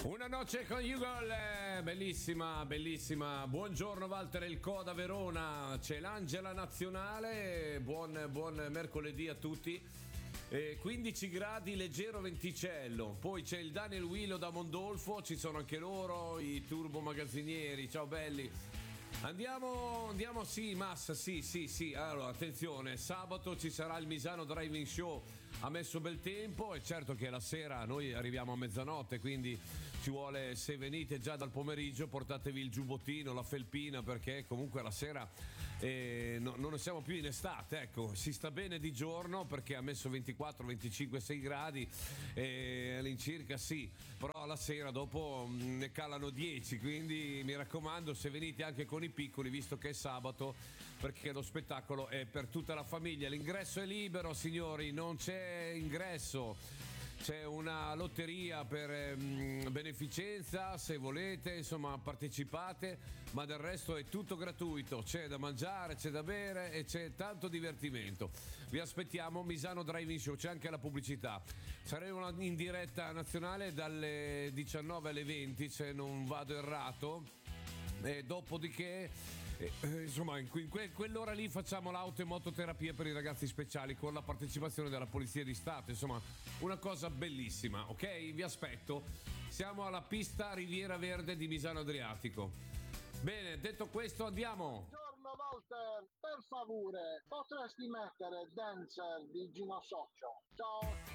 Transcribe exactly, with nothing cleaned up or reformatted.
Una noce con Google, bellissima, bellissima. Buongiorno Walter El Co da Verona, c'è l'Angela Nazionale, buon, buon mercoledì a tutti. Eh, quindici gradi, leggero venticello. Poi c'è il Daniel Willo da Mondolfo, ci sono anche loro, i turbo magazzinieri, ciao belli. Andiamo, andiamo, sì, Massa, sì, sì, sì. Allora, attenzione, sabato ci sarà il Misano Driving Show. Ha messo bel tempo e certo che la sera noi arriviamo a mezzanotte, quindi ci vuole, se venite già dal pomeriggio, portatevi il giubbottino, la felpina, perché comunque la sera eh, no, non siamo più in estate, ecco, si sta bene di giorno perché ha messo ventiquattro, venticinque, sei gradi eh, all'incirca, sì, però la sera dopo mh, ne calano dieci, quindi mi raccomando, se venite anche con i piccoli, visto che è sabato, perché lo spettacolo è per tutta la famiglia. L'ingresso è libero, signori, non c'è ingresso, c'è una lotteria per ehm, beneficenza, se volete, insomma, partecipate, ma del resto è tutto gratuito, c'è da mangiare, c'è da bere e c'è tanto divertimento. Vi aspettiamo, Misano Driving Show, c'è anche la pubblicità. Saremo in diretta nazionale dalle diciannove alle venti, se non vado errato, e dopodiché Eh, insomma in, que- in quell'ora lì facciamo l'auto e mototerapia per i ragazzi speciali con la partecipazione della Polizia di Stato, insomma una cosa bellissima, ok? Vi aspetto, siamo alla pista Riviera Verde di Misano Adriatico. Bene, detto questo andiamo. Buongiorno Walter, per favore potresti mettere Dancer di Gino Soccio? Ciao.